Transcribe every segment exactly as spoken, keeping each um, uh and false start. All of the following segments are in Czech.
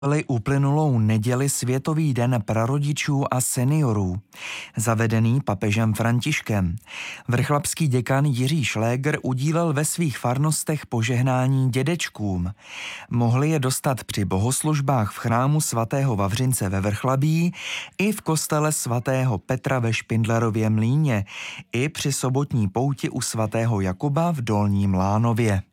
Uplynulou neděli Světový den prarodičů a seniorů, zavedený papežem Františkem. Vrchlabský děkan Jiří Šlégr udílel ve svých farnostech požehnání dědečkům. Mohli je dostat při bohoslužbách v chrámu svatého Vavřince ve Vrchlabí i v kostele svatého Petra ve Špindlerově Mlýně, i při sobotní pouti u svatého Jakuba v Dolním Lánově.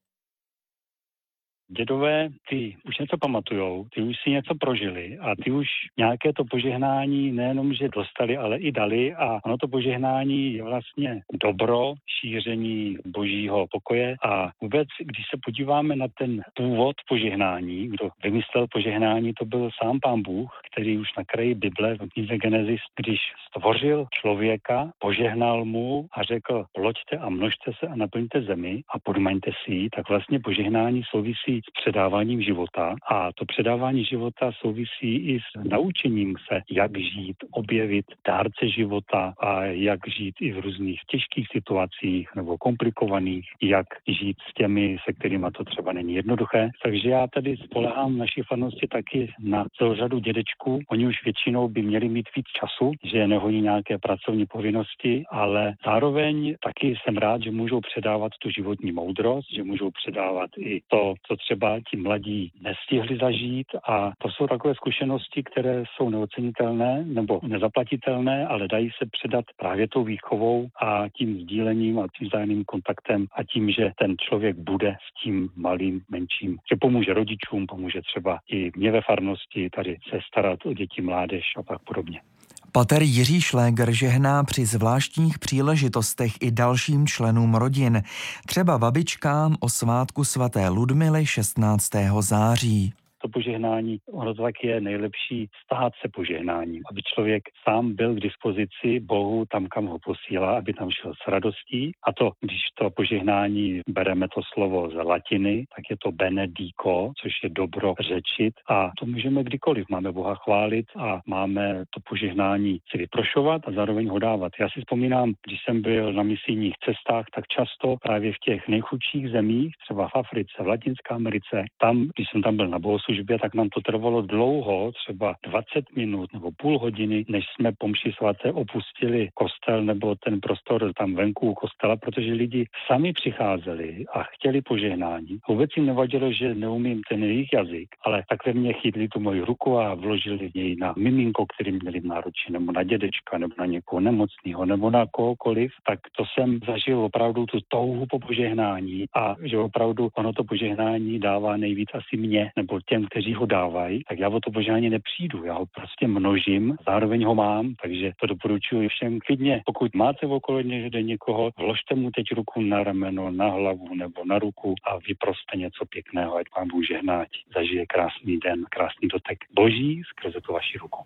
Dědové, ty už něco pamatujou, ty už si něco prožili a ty už nějaké to požehnání nejenom, že dostali, ale i dali a ono to požehnání je vlastně dobro, šíření božího pokoje a vůbec, když se podíváme na ten původ požehnání, kdo vymyslel požehnání, to byl sám Pán Bůh, který už na kraji Bible v knize Genesis, když stvořil člověka, požehnal mu a řekl, ploďte a množte se a naplňte zemi a podmaňte si ji, tak vlastně požehnání souvisí s předáváním života a to předávání života souvisí i s naučením se, jak žít, objevit dárce života a jak žít i v různých těžkých situacích nebo komplikovaných, jak žít s těmi, se kterými to třeba není jednoduché. Takže já tady spolehám v naší farnosti taky na celou řadu dědečků. Oni už většinou by měli mít víc času, že nehoní nějaké pracovní povinnosti, ale zároveň taky jsem rád, že můžou předávat tu životní moudrost, že můžou předávat i to, co třeba ti mladí nestihli zažít a to jsou takové zkušenosti, které jsou neocenitelné nebo nezaplatitelné, ale dají se předat právě tou výchovou a tím sdílením a tím vzájemným kontaktem a tím, že ten člověk bude s tím malým, menším, že pomůže rodičům, pomůže třeba i mě ve farnosti tady se starat o děti, mládež a tak podobně. Pater Jiří Šlégr žehná při zvláštních příležitostech i dalším členům rodin, třeba babičkám o svátku svaté Ludmily šestnáctého září. To požehnání, ono to tak je nejlepší stát se požehnáním, aby člověk sám byl k dispozici Bohu tam, kam ho posílá, aby tam šel s radostí. A to, když to požehnání bereme to slovo z latiny, tak je to benedico, což je dobro řečit a to můžeme kdykoliv. Máme Boha chválit a máme to požehnání si vyprošovat a zároveň ho dávat. Já si vzpomínám, když jsem byl na misijních cestách, tak často právě v těch nejchudších zemích, třeba v Africe, v Latinské Americe, tam, když jsem tam byl na bohoslužbě, tak nám to trvalo dlouho, třeba dvacet minut nebo půl hodiny, než jsme po mši svaté opustili kostel nebo ten prostor tam venku u kostela, protože lidi sami přicházeli a chtěli požehnání. Vůbec jim nevadilo, že neumím ten jejich jazyk, ale takhle mě chytli tu moji ruku a vložili v něj na miminko, který měli v náruči, nebo na dědečka, nebo na někoho nemocného, nebo na kohokoliv, tak to jsem zažil opravdu tu touhu po požehnání a že opravdu ono to požehnání dává nejvíc asi mě, nebo těm, kteří ho dávají, tak já o to požehnání nepřijdu. Já ho prostě množím, zároveň ho mám, takže to doporučuji všem klidně. Pokud máte okolo někde někoho, vložte mu teď ruku na rameno, na hlavu nebo na ruku a vyproste něco pěkného, ať vám Bůh žehná, zažije krásný den, krásný dotek Boží skrze tu vaši ruku.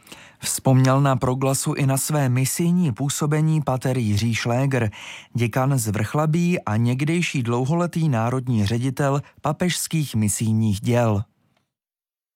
Vzpomněl na proglasu i na své misijní působení pater Jiří Šlégr, děkan z Vrchlabí a někdejší dlouholetý národní ředitel papežských misijních děl.